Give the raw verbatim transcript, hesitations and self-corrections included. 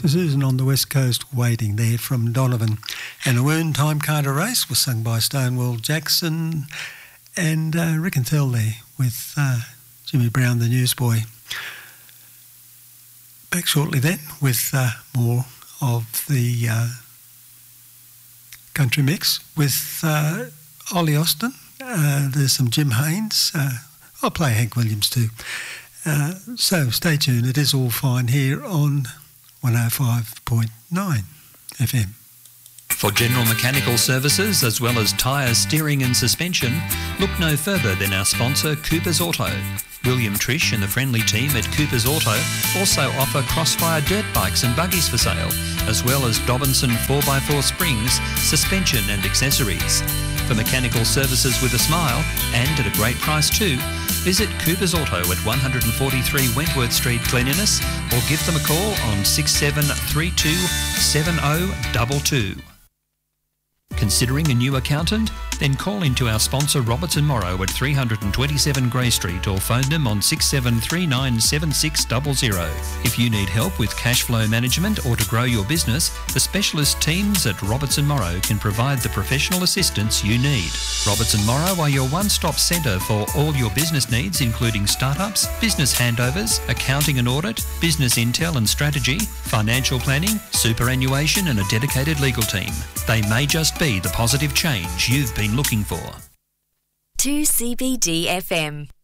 for Susan on the West Coast, waiting there from Donovan. And a Wern Time Carter Race was sung by Stonewall Jackson and uh, Rick and Tell there with uh, Jimmy Brown, the newsboy. Back shortly then with uh, more of the uh, country mix with uh, Ollie Austin. Uh, there's some Jim Haynes. Uh, I'll play Hank Williams too. Uh, so stay tuned. It is all fine here on one oh five point nine F M. For general mechanical services as well as tyre, steering and suspension, look no further than our sponsor Cooper's Auto. William Trish and the friendly team at Cooper's Auto also offer Crossfire dirt bikes and buggies for sale, as well as Dobinson four by four springs, suspension and accessories. For mechanical services with a smile, and at a great price too, visit Cooper's Auto at one forty-three Wentworth Street, Glen-Innes, or give them a call on six seven three two, seven oh two two. Considering a new accountant? Then call into our sponsor Robertson Morrow at three twenty-seven Grey Street or phone them on six seven three nine seven six zero zero. If you need help with cash flow management or to grow your business, the specialist teams at Robertson Morrow can provide the professional assistance you need. Robertson Morrow are your one-stop centre for all your business needs, including startups, business handovers, accounting and audit, business intel and strategy, financial planning, superannuation and a dedicated legal team. They may just be the positive change you've been looking for. two C B D F M.